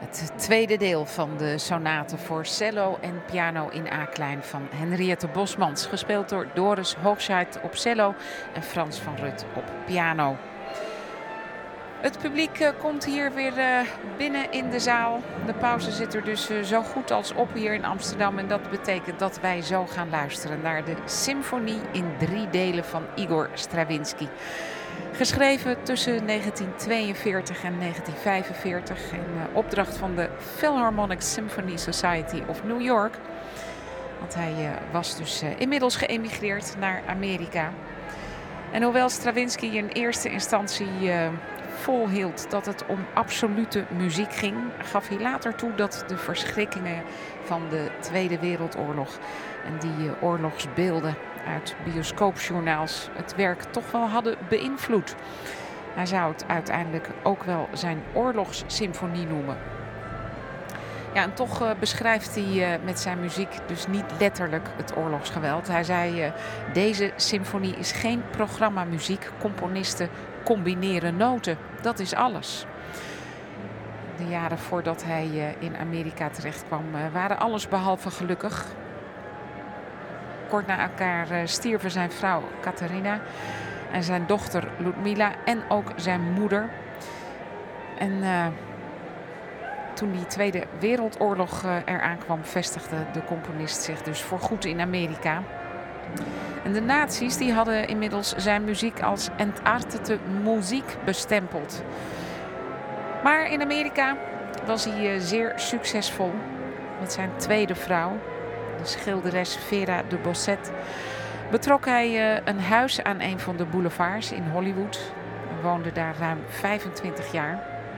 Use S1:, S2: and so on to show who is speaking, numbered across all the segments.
S1: Het tweede deel van de sonate voor cello en piano in A-klein van Henriette Bosmans. Gespeeld door Doris Hoogscheid op cello en Frans van Rut op piano. Het publiek komt hier weer binnen in de zaal. De pauze zit er dus zo goed als op hier in Amsterdam. En dat betekent dat wij zo gaan luisteren naar de symfonie in 3 delen van Igor Stravinsky. Geschreven tussen 1942 en 1945 in opdracht van de Philharmonic Symphony Society of New York. Want hij was dus inmiddels geëmigreerd naar Amerika. En hoewel Stravinsky in eerste instantie volhield dat het om absolute muziek ging, gaf hij later toe dat de verschrikkingen van de Tweede Wereldoorlog en die oorlogsbeelden uit bioscoopjournaals het werk toch wel hadden beïnvloed. Hij zou het uiteindelijk ook wel zijn oorlogssymfonie noemen. Ja, en toch beschrijft hij met zijn muziek dus niet letterlijk het oorlogsgeweld. Hij zei, deze symfonie is geen programmamuziek. Componisten combineren noten. Dat is alles. De jaren voordat hij in Amerika terecht kwam waren alles behalve gelukkig. Kort na elkaar stierven zijn vrouw Catharina en zijn dochter Ludmila en ook zijn moeder. En toen die Tweede Wereldoorlog eraan kwam, vestigde de componist zich dus voorgoed in Amerika. En de nazi's die hadden inmiddels zijn muziek als entartete muziek bestempeld. Maar in Amerika was hij zeer succesvol met zijn tweede vrouw, de schilderes Vera de Bosset. Betrok hij een huis aan een van de boulevards in Hollywood en woonde daar ruim 25 jaar.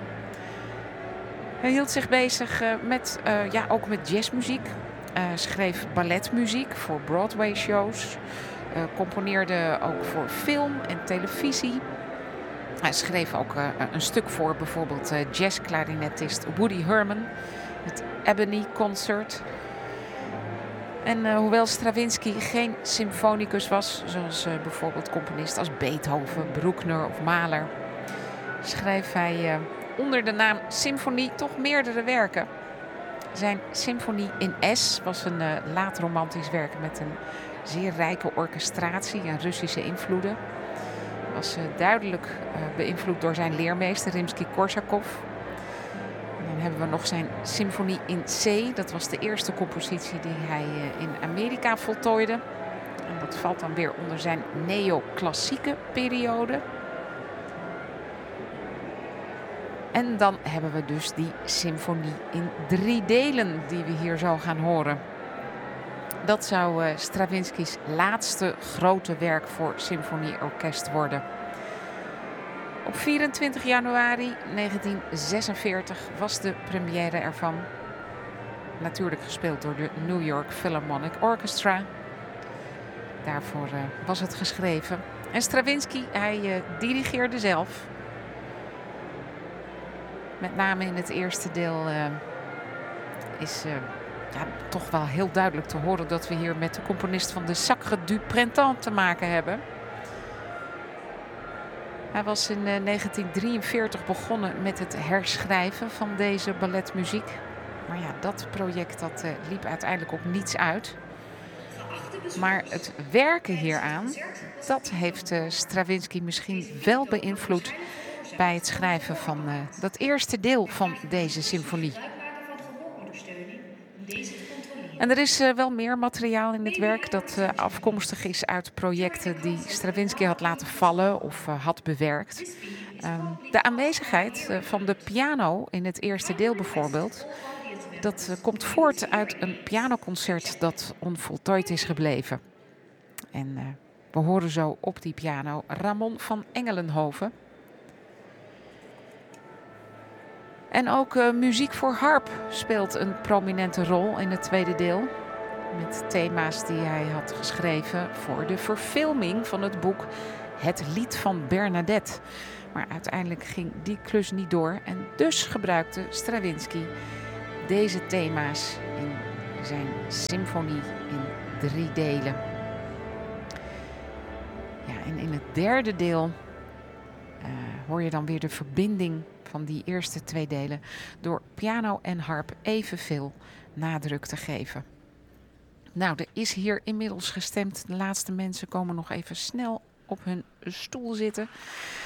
S1: Hij hield zich bezig ook met jazzmuziek. Schreef balletmuziek voor Broadway-shows. Componeerde ook voor film en televisie. Hij schreef ook een stuk voor bijvoorbeeld jazzklarinetist Woody Herman. Het Ebony Concert. En hoewel Stravinsky geen symfonicus was, zoals bijvoorbeeld componisten als Beethoven, Bruckner of Mahler, schreef hij onder de naam symfonie toch meerdere werken. Zijn symfonie in S was een laatromantisch werk met een zeer rijke orchestratie en Russische invloeden. Hij was duidelijk beïnvloed door zijn leermeester Rimsky-Korsakov. En dan hebben we nog zijn symfonie in C. Dat was de eerste compositie die hij in Amerika voltooide. En dat valt dan weer onder zijn neoclassieke periode. En dan hebben we dus die symfonie in 3 delen die we hier zo gaan horen. Dat zou Stravinsky's laatste grote werk voor symfonieorkest worden. Op 24 januari 1946 was de première ervan. Natuurlijk gespeeld door de New York Philharmonic Orchestra. Daarvoor was het geschreven. En Stravinsky, hij dirigeerde zelf. Met name in het eerste deel is toch wel heel duidelijk te horen dat we hier met de componist van de Sacre du Printemps te maken hebben. Hij was in 1943 begonnen met het herschrijven van deze balletmuziek. Maar ja, dat project liep uiteindelijk op niets uit. Maar het werken hieraan, dat heeft Stravinsky misschien wel beïnvloed bij het schrijven van dat eerste deel van deze symfonie. En er is wel meer materiaal in het werk dat afkomstig is uit projecten die Stravinsky had laten vallen of had bewerkt. De aanwezigheid van de piano in het eerste deel bijvoorbeeld, dat komt voort uit een pianoconcert dat onvoltooid is gebleven. En we horen zo op die piano Ramon van Engelenhoven. En ook muziek voor harp speelt een prominente rol in het tweede deel. Met thema's die hij had geschreven voor de verfilming van het boek Het Lied van Bernadette. Maar uiteindelijk ging die klus niet door en dus gebruikte Stravinsky deze thema's in zijn symfonie in 3 delen. Ja, en in het derde deel hoor je dan weer de verbinding van die eerste 2 delen door piano en harp evenveel nadruk te geven. Nou, er is hier inmiddels gestemd. De laatste mensen komen nog even snel op hun stoel zitten.